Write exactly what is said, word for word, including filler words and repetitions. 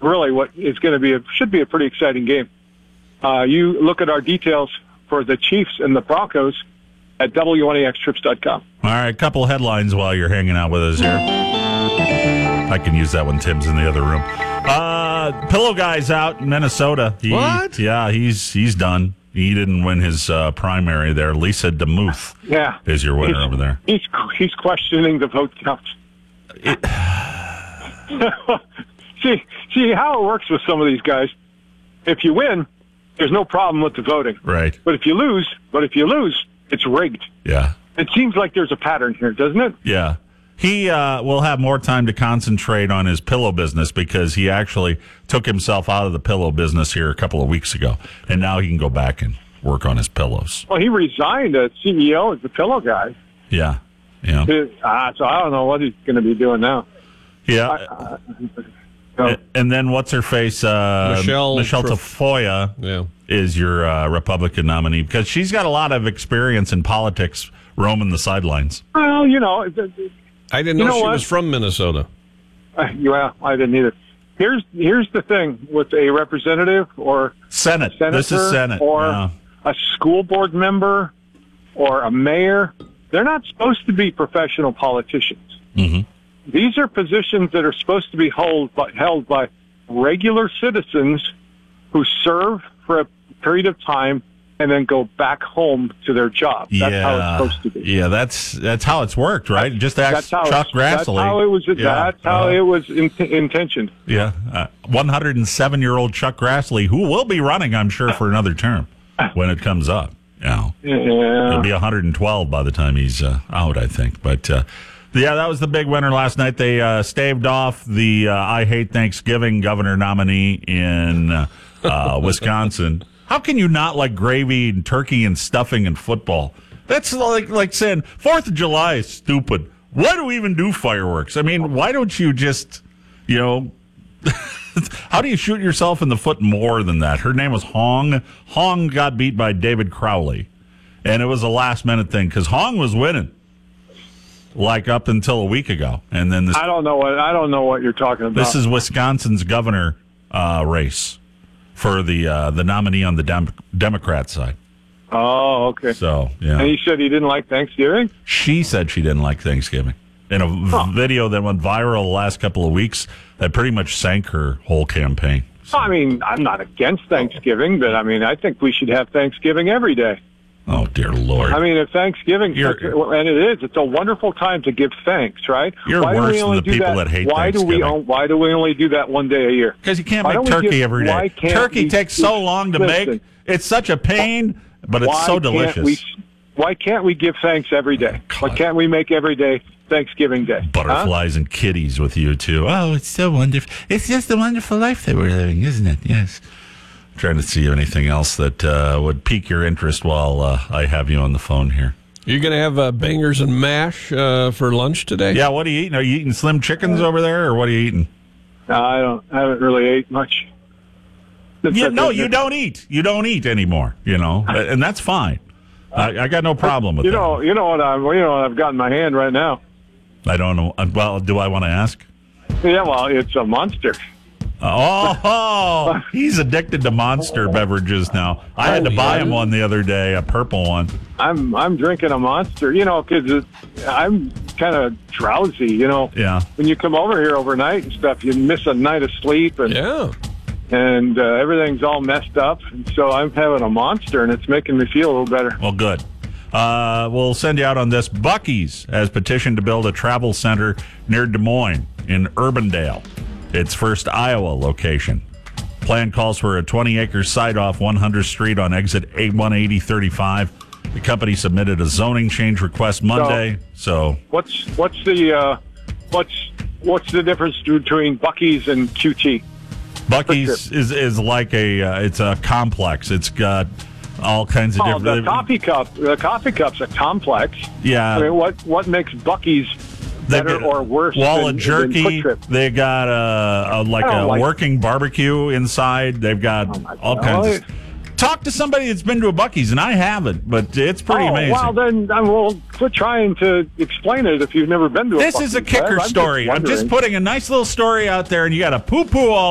really what is going to be a, should be a pretty exciting game. Uh, you look at our details for the Chiefs and the Broncos at W N A X trips dot com. All right, a couple headlines while you're hanging out with us here. I can use that when Tim's in the other room. Uh, Pillow Guy's out in Minnesota. He, what? Yeah, he's he's done. He didn't win his uh, primary there. Lisa DeMuth yeah. is your winner he's, over there. He's he's questioning the vote count. It, see, see how it works with some of these guys. If you win, there's no problem with the voting. Right. But if you lose, but if you lose, it's rigged. Yeah. It seems like there's a pattern here, doesn't it? Yeah. He uh, will have more time to concentrate on his pillow business because he actually took himself out of the pillow business here a couple of weeks ago, and now he can go back and work on his pillows. Well, he resigned as C E O as the Pillow Guy. Yeah. Yeah. Uh, so I don't know what he's going to be doing now. Yeah. I, uh, so. And then what's her face? Uh, Michelle Michelle Tref- Tafoya yeah. is your uh, Republican nominee because she's got a lot of experience in politics roaming the sidelines. Well, you know. It, it, I didn't you know, know she what? was from Minnesota. Uh, well, I didn't either. Here's here's the thing with a representative or Senate. a senator This is Senate. or yeah. a school board member or a mayor. They're not supposed to be professional politicians. Mm-hmm. These are positions that are supposed to be hold by, held by regular citizens who serve for a period of time and then go back home to their job. That's yeah. how it's supposed to be. Yeah, that's that's how it's worked, right? That's, Just ask that's how Chuck Grassley. That's how it was. Yeah. That's how uh, it was in, intentioned. Yeah, uh, one hundred seven-year-old Chuck Grassley, who will be running, I'm sure, for another term when it comes up. Yeah, yeah. He'll be one hundred twelve by the time he's uh, out, I think. But uh, yeah, that was the big winner last night. They uh, staved off the uh, I Hate Thanksgiving governor nominee in uh, uh, Wisconsin. How can you not like gravy and turkey and stuffing and football? That's like like saying Fourth of July is stupid. Why do we even do fireworks? I mean, why don't you just, you know, how do you shoot yourself in the foot more than that? Her name was Hong. Hong got beat by David Crowley, and it was a last minute thing because Hong was winning, like up until a week ago, and then this. I don't know what I don't know what you're talking about. This is Wisconsin's governor uh, race for the uh, the nominee on the Dem- Democrat side. Oh, okay. So, yeah. And he said he didn't like Thanksgiving? She said she didn't like Thanksgiving. In a huh. v- video that went viral the last couple of weeks that pretty much sank her whole campaign. So, I mean, I'm not against Thanksgiving, but I mean, I think we should have Thanksgiving every day. oh, dear Lord. I mean, if Thanksgiving, You're- and it is, it's a wonderful time to give thanks, right? You're why do worse we than only the do people that? that hate why do we? Thanksgiving. on- Why do we only do that one day a year? Because you can't Why make don't we turkey give- every why day. can't Turkey we- takes so long to listen, make. It's such a pain, but it's why so can't delicious. we- why can't we give thanks every day? God. Why can't we make every day Thanksgiving Day? Butterflies and kitties with you, too. Oh, it's so wonderful. It's just a wonderful life that we're living, isn't it? Yes. Trying to see anything else that uh, would pique your interest while uh, I have you on the phone here. You're going to have uh, bangers and mash uh, for lunch today? Yeah, what are you eating? Are you eating Slim Chickens over there, or what are you eating? No, I don't. I haven't really ate much. Yeah, no, you don't eat. You don't eat anymore, you know, and that's fine. I, I got no problem with You that. know, you know what I'm. You know what I've got in my hand right now. I don't know. Well, do I want to ask? Yeah, well, it's a Monster. Oh, oh, he's addicted to Monster beverages now. I had to buy him one the other day, a purple one. I'm I'm drinking a Monster, you know, because I'm kind of drowsy, you know. Yeah. When you come over here overnight and stuff, you miss a night of sleep, and Yeah. and uh, everything's all messed up. And so I'm having a Monster, and it's making me feel a little better. Well, good. Uh, we'll send you out on this. Buc-ee's has petitioned to build a travel center near Des Moines in Urbandale, its first Iowa location. Plan calls for a twenty-acre site off one hundredth Street on exit one eighty thirty-five. The company submitted a zoning change request Monday. So, What's what's the uh, what's what's the difference between Buc-ee's and Q T? Buc-ee's is is like a uh, it's a complex. It's got all kinds of Oh, the different. coffee cup. The coffee cup's a complex. Yeah. I mean, what what makes Buc-ee's They've better got or worse wall than, of jerky. than Quick Trip? They got a, a like I a don't like- working barbecue inside. They've got Oh, my all God. kinds of. Talk to somebody that's been to a Buc-ee's, and I haven't, but it's pretty oh, amazing. Well, then, I will quit trying to explain it if you've never been to a This is a Buc-ee's. kicker I'm story. I'm just wondering. putting a nice little story out there, and you got to poo-poo all